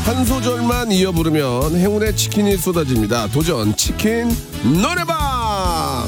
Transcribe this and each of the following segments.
한 소절만 이어 부르면 행운의 치킨이 쏟아집니다. 도전 치킨 노래방.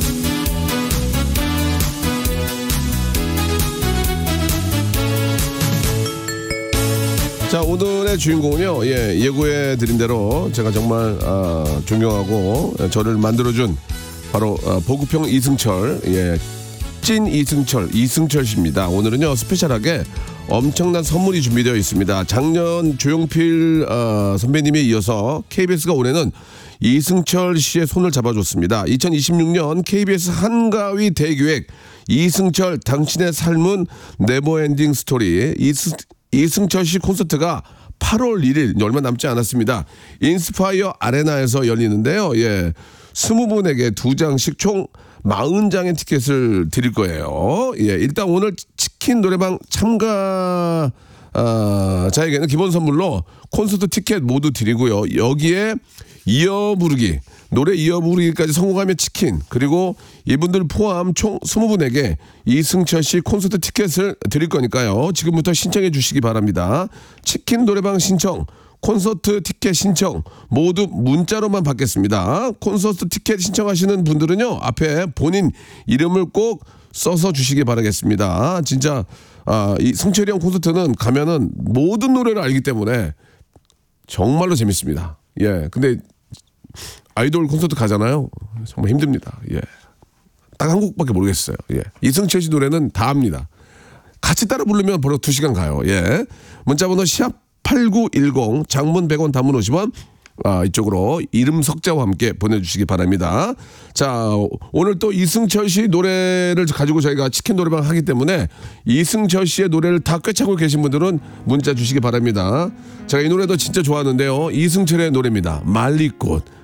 자, 오늘의 주인공은요, 예고해 드린 대로 제가 정말 존경하고 저를 만들어준 바로 보급형 이승철, 찐 이승철 씨입니다. 오늘은요 스페셜하게 엄청난 선물이 준비되어 있습니다. 작년 조용필 선배님에 이어서 KBS가 올해는 이승철 씨의 손을 잡아줬습니다. 2026년 KBS 한가위 대기획 이승철 당신의 삶은 네버엔딩 스토리 이승철 씨 콘서트가 8월 1일 얼마 남지 않았습니다. 인스파이어 아레나에서 열리는데요. 20분에게 2장씩 총 40장의 티켓을 드릴 거예요. 일단 오늘 치킨 노래방 참가 자에게는 기본 선물로 콘서트 티켓 모두 드리고요. 여기에 노래 이어 부르기까지 성공하면 치킨, 그리고 이분들 포함 총 20분에게 이승철 씨 콘서트 티켓을 드릴 거니까요. 지금부터 신청해 주시기 바랍니다. 치킨 노래방 신청, 콘서트 티켓 신청 모두 문자로만 받겠습니다. 콘서트 티켓 신청하시는 분들은요, 앞에 본인 이름을 꼭 써서 주시기 바라겠습니다. 진짜 이 승철이 형 콘서트는 가면은 모든 노래를 알기 때문에 정말로 재밌습니다. 근데 아이돌 콘서트 가잖아요. 정말 힘듭니다. 딱 한 곡밖에 모르겠어요. 이승철 씨 노래는 다 합니다. 같이 따라 부르면 벌써 2시간 가요. 문자번호 샵8910, 장문 100원, 단문 50원, 이쪽으로 이름 석자와 함께 보내주시기 바랍니다. 자, 오늘 또 이승철 씨 노래를 가지고 저희가 치킨 노래방 하기 때문에 이승철 씨의 노래를 다 꿰차고 계신 분들은 문자 주시기 바랍니다. 제가 이 노래도 진짜 좋아하는데요. 이승철의 노래입니다. 말리꽃.